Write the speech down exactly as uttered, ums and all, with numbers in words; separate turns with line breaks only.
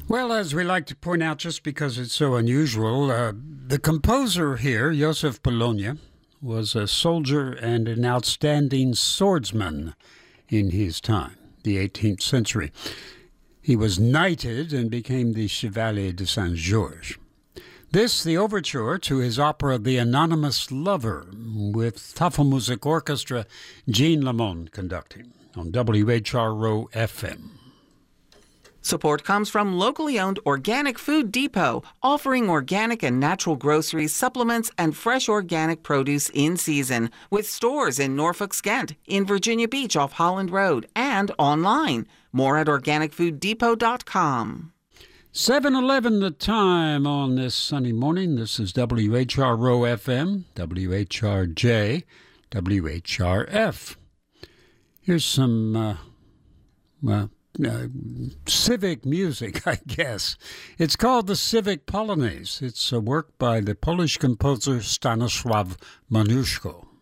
Well, as we like to point out, just because it's so unusual, uh, the composer here, Joseph Polonja, was a soldier and an outstanding swordsman in his time, the eighteenth century. He was knighted and became the Chevalier de Saint-Georges. This, the overture to his opera The Anonymous Lover, with Tafelmusik Orchestra, Jean Lamond conducting, on W H R O F M.
Support comes from locally owned Organic Food Depot, offering organic and natural groceries, supplements, and fresh organic produce in season, with stores in Norfolk, Skent, in Virginia Beach off Holland Road, and online. More at organic food depot dot com.
seven eleven the time on this sunny morning. This is W H R O F M, W H R J, W H R F. Here's some, uh, well, Uh, civic music, I guess. It's called the Civic Polonaise. It's a work by the Polish composer Stanisław Moniuszko.